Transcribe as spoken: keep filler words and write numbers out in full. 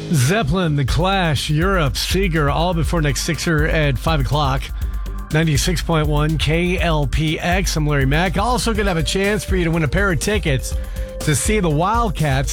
Zeppelin, The Clash, Europe, Seeger, all before next Sixer at five o'clock. ninety-six point one K L P X. I'm Larry Mack. Also going to have a chance for you to win a pair of tickets to see the Wildcats